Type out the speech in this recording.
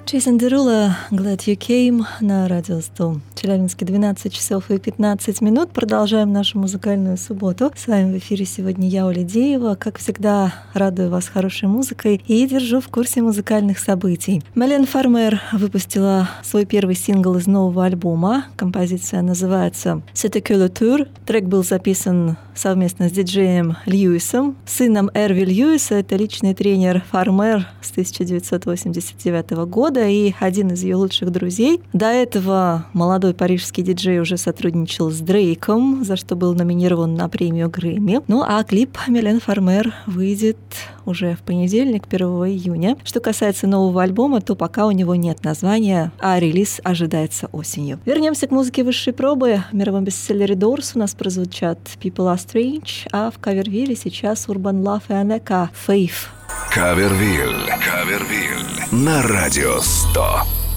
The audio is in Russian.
Джейсон Дерула, Glad You Came на Радио 100. Челябинске 12 часов и 15 минут. Продолжаем нашу музыкальную субботу. С вами в эфире сегодня я, Оля Деева. Как всегда, радую вас хорошей музыкой и держу в курсе музыкальных событий. Мэлен Фармер выпустила свой первый сингл из нового альбома. Композиция называется «C'est que le tour». Трек был записан совместно с диджеем Льюисом, сыном Эрви Льюиса. Это личный тренер Фармер с 1989 года и один из ее лучших друзей. До этого молодой парижский диджей уже сотрудничал с Дрейком, за что был номинирован на премию Грэмми. Ну а клип Мэлен Фармер выйдет уже в понедельник, 1 июня. Что касается нового альбома, то пока у него нет названия, а релиз ожидается осенью. Вернемся к музыке высшей пробы. В мировом бестселлере Doors у нас прозвучат People Are Strange, а в Кавервилле сейчас Urban Love и Анека Faith. Кавервилл на Радио 100.